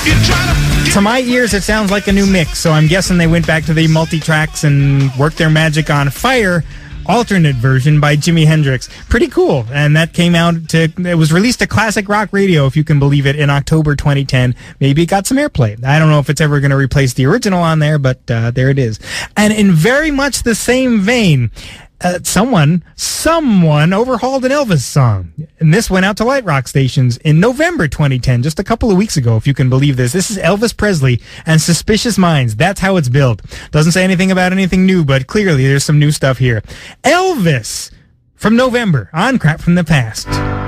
To my ears, it sounds like a new mix, so I'm guessing they went back to the multi-tracks and worked their magic on Fire, alternate version by Jimi Hendrix. Pretty cool. And that came out it was released to classic rock radio, if you can believe it, in October 2010. Maybe it got some airplay. I don't know if it's ever going to replace the original on there, but there it is. And in very much the same vein, someone overhauled an Elvis song. And this went out to light rock stations in November 2010, just a couple of weeks ago, if you can believe this. This is Elvis Presley and Suspicious Minds. That's how it's billed. Doesn't say anything about anything new, but clearly there's some new stuff here. Elvis from November on Crap from the Past.